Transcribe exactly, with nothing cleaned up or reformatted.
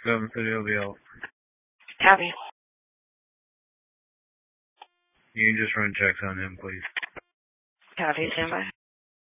seven City O B L. Copy. You can just run checks on him, please. Copy, stand by.